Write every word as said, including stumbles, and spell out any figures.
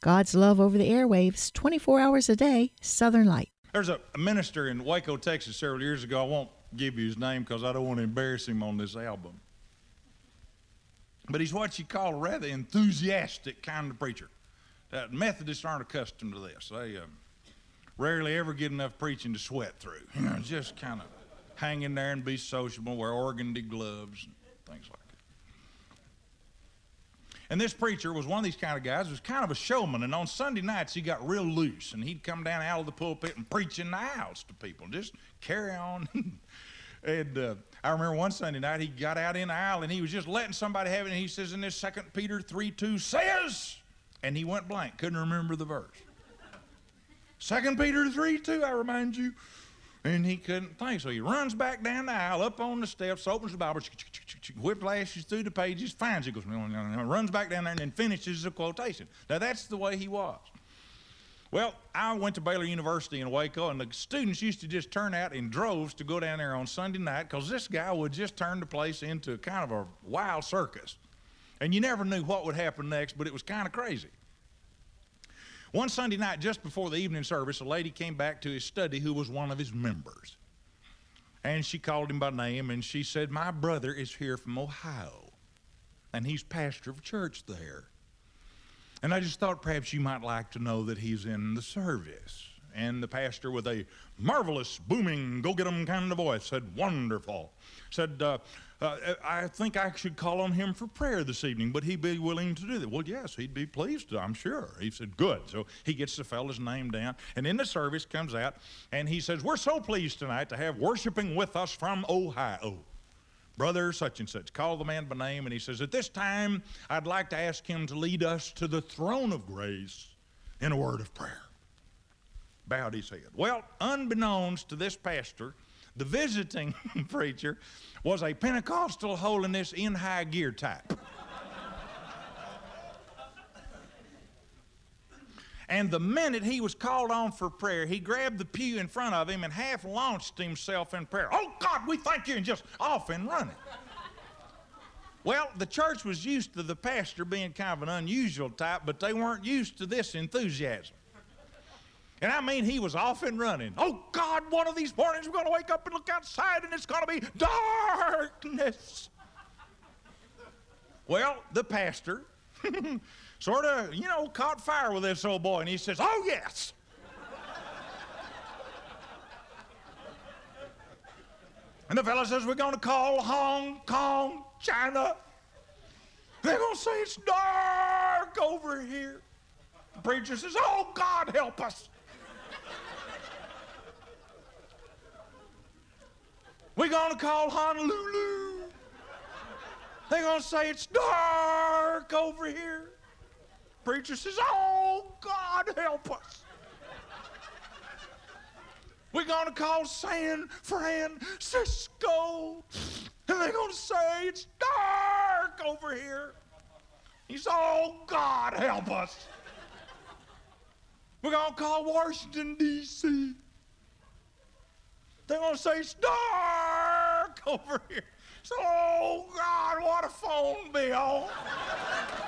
God's love over the airwaves, twenty-four hours a day, Southern Light. There's a minister in Waco, Texas several years ago. I won't give you his name because I don't want to embarrass him on this album. But he's what you call a rather enthusiastic kind of preacher. Uh, Methodists aren't accustomed to this. They uh, rarely ever get enough preaching to sweat through. You know, just kind of hang in there and be sociable, wear organdy gloves, and things like that. And this preacher was one of these kind of guys. He was kind of a showman, and on Sunday nights he got real loose, and he'd come down out of the pulpit and preach in the aisles to people, just carry on. And uh, I remember one Sunday night he got out in the aisle, and he was just letting somebody have it, and he says, in this Second Peter three two says, and he went blank, couldn't remember the verse. Second Peter three two, I remind you. And he couldn't think, so he runs back down the aisle, up on the steps, opens the Bible, whiplashes through the pages, finds it, goes, runs back down there, and then finishes the quotation. Now, that's the way he was. Well, I went to Baylor University in Waco, and the students used to just turn out in droves to go down there on Sunday night because this guy would just turn the place into kind of a wild circus. And you never knew what would happen next, but it was kind of crazy. One Sunday night, just before the evening service, a lady came back to his study who was one of his members. And she called him by name, and she said, my brother is here from Ohio, and he's pastor of church there. And I just thought perhaps you might like to know that he's in the service. And the pastor, with a marvelous, booming, go-get-em kind of voice, said, wonderful. Said, uh, uh, I think I should call on him for prayer this evening. Would he be willing to do that? Well, yes, he'd be pleased to, I'm sure. He said, good. So he gets the fellow's name down. And in the service comes out, and he says, we're so pleased tonight to have worshiping with us from Ohio. Brother such and such. Call the man by name, and he says, at this time, I'd like to ask him to lead us to the throne of grace in a word of prayer. Bowed his head. Well, unbeknownst to this pastor, the visiting preacher was a Pentecostal holiness in high gear type. And the minute he was called on for prayer, he grabbed the pew in front of him and half launched himself in prayer. Oh, God, we thank you, and just off and running. Well, the church was used to the pastor being kind of an unusual type, but they weren't used to this enthusiasm. And I mean, he was off and running. Oh, God, one of these mornings we're going to wake up and look outside, and it's going to be darkness. Well, the pastor sort of, you know, caught fire with this old boy, and he says, oh, yes. And the fellow says, we're going to call Hong Kong, China. They're going to say it's dark over here. The preacher says, oh, God, help us. We're going to call Honolulu. They're going to say it's dark over here. Preacher says, oh, God, help us. We're going to call San Francisco. And they're going to say it's dark over here. He says, oh, God, help us. We're going to call Washington, D C They're going to say it's dark over here. So, oh, God, what a phone bill.